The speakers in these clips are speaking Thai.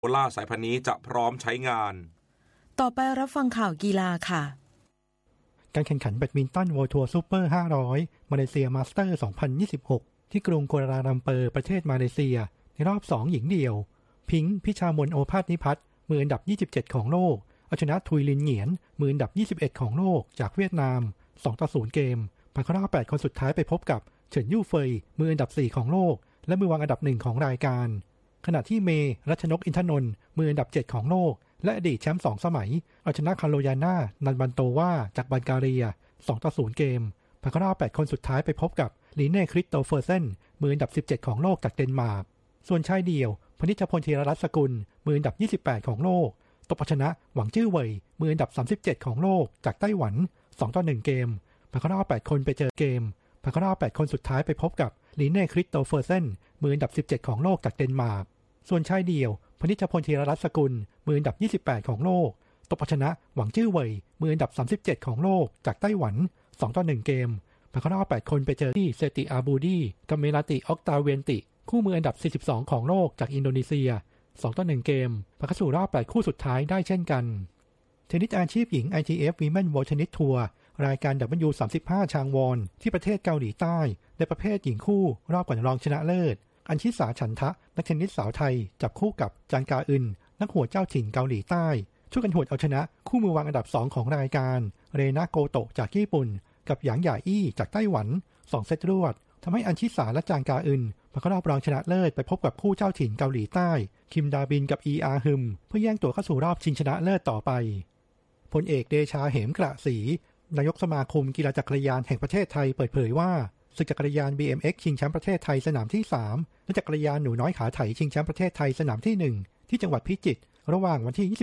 โอล่าสายพันธุ์นี้จะพร้อมใช้งานต่อไปรับฟังข่าวกีฬาค่ะการแข่งขันแบดมินตันเวิลด์ทัวร์ซูเปอร์500มาเลเซียมาสเตอร์2026ที่กรุงกัวลาลัมเปอร์ประเทศมาเลเซียในรอบ2หญิงเดี่ยวพิงค์พิชามนโอภาสนิพัฒน์มืออันดับ27ของโลกเอาชนะทุยลินเหงียนมืออันดับ21ของโลกจากเวียดนาม2-0เกมผ่านเข้ารอบ8คนสุดท้ายไปพบกับเฉินยู่เฟยมืออันดับ4ของโลกและมือวางอันดับ1ของรายการขณะที่เมรัชนกอินทนนท์มืออันดับ7ของโลกและอดีตแชมป์2สมัยเอาชนะคาโลยาน่านันบันโตวาจากบัลแกเรีย2-0เกมผ่านเข้ารอบ8คนสุดท้ายไปพบกับลีเน่คริสโตเฟอร์เซนมืออันดับ17ของโลกจากเดนมาร์กส่วนชายเดี่ยวพนิชพลธีรรัตน์สกุลมืออันดับ28ของโลกตบเอาชนะหวังจื้อเหวยมืออันดับ37ของโลกจากไต้หวัน2-1เกมผ่านเข้ารอบ8คนไปเจอเกมผ่านเข้ารอบ8คนสุดท้ายไปพบกับลีเน่คริสโตเฟอร์เซนมืออันดับ17ของโลกจากเดนมาร์กส่วนชายเดี่ยวพนิชพลธีรรัตน์สกุลมืออันดับ28ของโลกตบเอาชนะหวังจื้อเหวยมืออันดับ37ของโลกจากไต้หวัน2-1เกมผ่านเข้ารอบ8คนไปเจอที่เซติอาบูดีกับเมลาติออกตาเวียนติคู่มืออันดับ42ของโลกจากอินโดนีเซีย2-1เกมผ่านเข้าสู่รอบ8คู่สุดท้ายได้เช่นกันเทนนิสอาชีพหญิง ITF Women World Tennis Tour รายการ W35 ชางวอนที่ประเทศเกาหลีใต้ในประเภทหญิงคู่รอบก่อนรองชนะเลิศอัญชิสาฉันทะนักเทนนิสสาวไทยจับคู่กับจางกาอึนนักหัวเจ้าถิ่นเกาหลีใต้ช่วยกันหวดเอาชนะคู่มือวางอันดับ2ของรายการเรนาโกโตะจากญี่ปุ่นกับหยางหย่าอี้จากไต้หวัน2เซตรวดทำให้อัญชิสาและจางกาอึนผ่านเข้ารอบรองชนะเลิศไปพบกับคู่เจ้าถิ่นเกาหลีใต้คิมดาบินกับอีอาฮึมเพื่อแย่งตัวเข้าสู่รอบชิงชนะเลิศต่อไปพลเอกเดชาเหมกระศรีนายกสมาคมกีฬาจักรยานแห่งประเทศไทยเปิดเผยว่าศึกจักรยาน BMX ชิงแชมป์ประเทศไทยสนามที่3และจักรยานหนูน้อยขาไถชิงแชมป์ประเทศไทยสนามที่1ที่จังหวัดพิจิตรระหว่างวันที่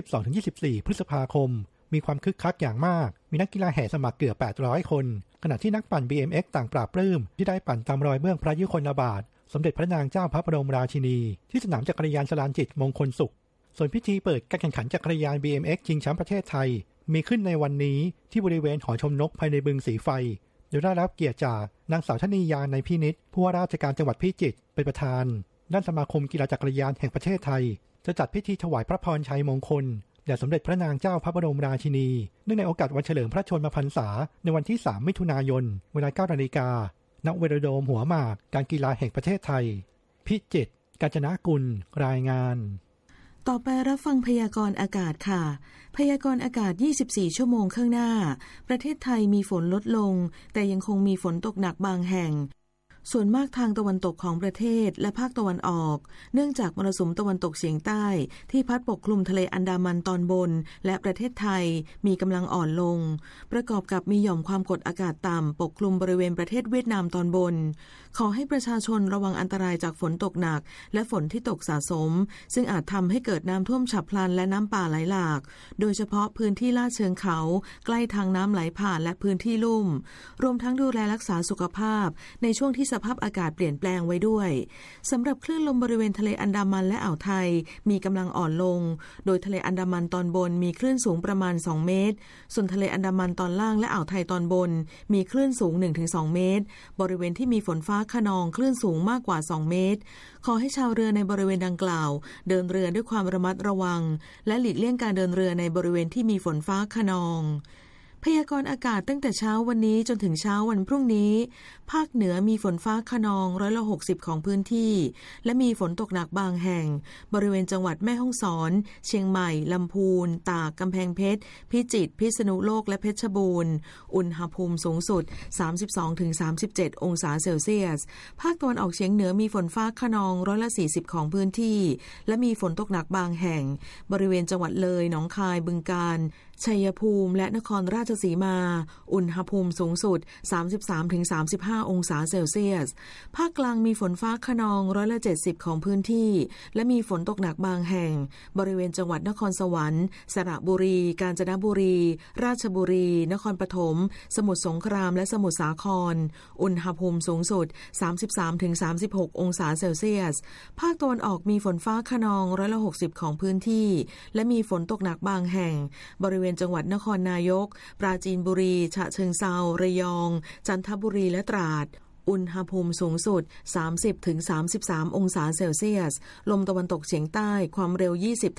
22-24 พฤษภาคมมีความคึกคักอย่างมากมีนักกีฬาแห่สมัครเกือบ800คนขณะที่นักปั่น BMX ต่างปราบปลื้มที่ได้ปั่นตามรอยเบื้องพระยุคลบาทสมเด็จพระนางเจ้าพระบรมราชินีที่สนามจักรยานสลานจิตมงคลสุขส่วนพิธีเปิดการแข่งขันจักรยาน BMX ชิงแชมป์ประเทศไทยมีขึ้นในวันนี้ที่บริเวณหอชมนกภายในบึงสีไฟโดยได้รับเกียรติจากนางสาวธนียาในพินิจผู้ว่าราชการจังหวัดพิจิตรเป็นประธานด้านสมาคมกีฬาจักรยานแห่งประเทศไทยจะจัดพิธีถวายพระพรชัยมงคลแด่สมเด็จพระนางเจ้าพระบรมราชินีเนื่องในโอกาสวันเฉลิมพระชนมพรรษาในวันที่3มิถุนายนเวลา 9 นาฬิกาณเวโรโดมหัวหมากการกีฬาแห่งประเทศไทยพิจิตรกาญจนกุลรายงานต่อไปรับฟังพยากรณ์อากาศค่ะพยากรณ์อากาศ24ชั่วโมงข้างหน้าประเทศไทยมีฝนลดลงแต่ยังคงมีฝนตกหนักบางแห่งส่วนมากทางตะวันตกของประเทศและภาคตะวันออกเนื่องจากมรสุมตะวันตกเฉียงใต้ที่พัดปกคลุมทะเลอันดามันตอนบนและประเทศไทยมีกำลังอ่อนลงประกอบกับมีหย่อมความกดอากาศต่ำปกคลุมบริเวณประเทศเวียดนามตอนบนขอให้ประชาชนระวังอันตรายจากฝนตกหนักและฝนที่ตกสะสมซึ่งอาจทำให้เกิดน้ำท่วมฉับพลันและน้ำป่าไหลหลากโดยเฉพาะพื้นที่ลาดเชิงเขาใกล้ทางน้ำไหลผ่านและพื้นที่ลุ่มรวมทั้งดูแลรักษาสุขภาพในช่วงที่สภาพอากาศเปลี่ยนแปลงไว้ด้วยสำหรับคลื่นลมบริเวณทะเลอันดามันและอ่าวไทยมีกำลังอ่อนลงโดยทะเลอันดามันตอนบนมีคลื่นสูงประมาณ2เมตรส่วนทะเลอันดามันตอนล่างและอ่าวไทยตอนบนมีคลื่นสูง 1-2 เมตรบริเวณที่มีฝนฟ้าคะนองคลื่นสูงมากกว่า2เมตรขอให้ชาวเรือในบริเวณดังกล่าวเดินเรือด้วยความระมัดระวังและหลีกเลี่ยงการเดินเรือในบริเวณที่มีฝนฟ้าคะนองพยากรณ์อากาศตั้งแต่เช้าวันนี้จนถึงเช้าวันพรุ่งนี้ภาคเหนือมีฝนฟ้าคะนอง60%ของพื้นที่และมีฝนตกหนักบางแห่งบริเวณจังหวัดแม่ฮ่องสอนเชียงใหม่ลำพูนตากกำแพงเพชรพิจิตรพิษณุโลกและเพชรบูรณ์อุณหภูมิสูงสุด 32-37 องศาเซลเซียสภาคตะวันออกเฉียงเหนือมีฝนฟ้าคะนอง40%ของพื้นที่และมีฝนตกหนักบางแห่งบริเวณจังหวัดเลยหนองคายบึงกาฬชัยภูมิและนครราชสีมาอุณหภูมิสูงสุด 33-35 องศาเซลเซียสภาคกลางมีฝนฟ้าคะนอง70%ของพื้นที่และมีฝนตกหนักบางแห่งบริเวณจังหวัดนครสวรรค์สระบุรีกาญจนบุรีราชบุรีนครปฐมสมุทรสงครามและสมุทรสาครอุณหภูมิสูงสุด 33-36 องศาเซลเซียสภาคตะวันออกมีฝนฟ้าคะนอง60%ของพื้นที่และมีฝนตกหนักบางแห่งบริเวณจังหวัดนครนายกปราจีนบุรีฉะเชิงเทราระยองจันทบุรีและตราดอุณหภูมิสูงสุด 30-33 องศาเซลเซียสลมตะวันตกเฉียงใต้ความเร็ว